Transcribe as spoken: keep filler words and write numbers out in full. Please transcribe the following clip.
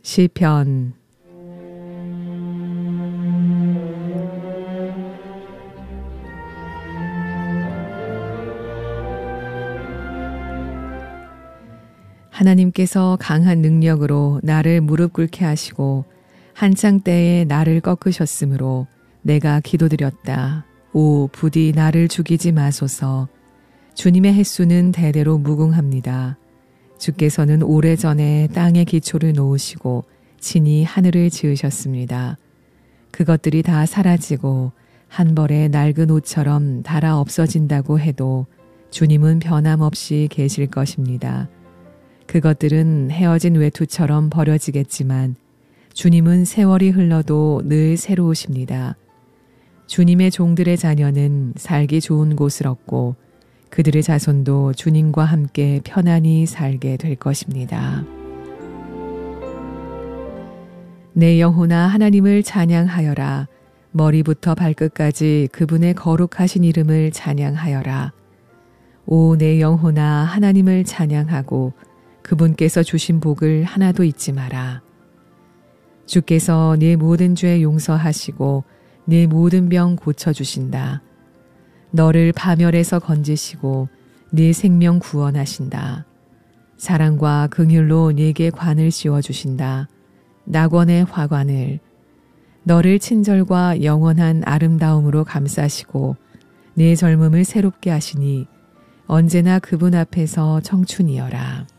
시편 하나님께서 강한 능력으로 나를 무릎 꿇게 하시고 한창 때에 나를 꺾으셨으므로 내가 기도드렸다. 오, 부디 나를 죽이지 마소서. 주님의 횟수는 대대로 무궁합니다. 주께서는 오래전에 땅의 기초를 놓으시고 친히 하늘을 지으셨습니다. 그것들이 다 사라지고 한 벌의 낡은 옷처럼 닳아 없어진다고 해도 주님은 변함없이 계실 것입니다. 그것들은 헤어진 외투처럼 버려지겠지만 주님은 세월이 흘러도 늘 새로우십니다. 주님의 종들의 자녀는 살기 좋은 곳을 얻고 그들의 자손도 주님과 함께 편안히 살게 될 것입니다. 내 영혼아 하나님을 찬양하여라. 머리부터 발끝까지 그분의 거룩하신 이름을 찬양하여라. 오, 내 영혼아 하나님을 찬양하고 그분께서 주신 복을 하나도 잊지 마라. 주께서 네 모든 죄 용서하시고 네 모든 병 고쳐주신다. 너를 파멸에서 건지시고 네 생명 구원하신다. 사랑과 긍휼로 네게 관을 씌워주신다. 낙원의 화관을 너를 친절과 영원한 아름다움으로 감싸시고 네 젊음을 새롭게 하시니 언제나 그분 앞에서 청춘이여라.